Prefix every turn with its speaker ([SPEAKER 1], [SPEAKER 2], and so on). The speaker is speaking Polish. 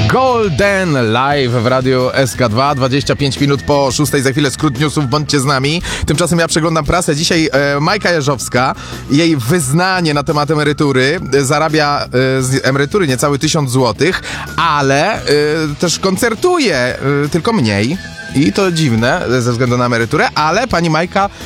[SPEAKER 1] Golden live w radiu SK2, 25 minut po 6, za chwilę skrót newsów, bądźcie z nami. Tymczasem ja przeglądam prasę. Dzisiaj Majka Jeżowska, jej wyznanie na temat emerytury, zarabia z emerytury niecały 1000 złotych, ale też koncertuje tylko mniej. I to dziwne ze względu na emeryturę, ale pani Majka